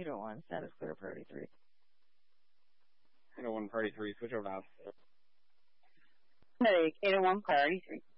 801, status clear, priority 3. 801, priority 3, switch over now. Headache, 801, priority 3.